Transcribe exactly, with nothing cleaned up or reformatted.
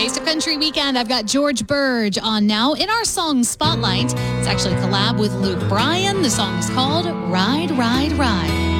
Taste of Country Weekend. I've got George Burge on now in our song Spotlight. It's actually a collab with Luke Bryan. The song's called Ride, Ride, Ride.